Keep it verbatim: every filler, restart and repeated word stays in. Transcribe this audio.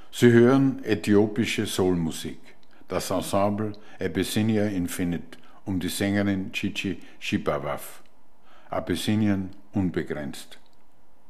Sie hören äthiopische Soulmusik. Das Ensemble Abyssinia Infinite um die Sängerin Chichi Shibawaf. Abyssinien unbegrenzt.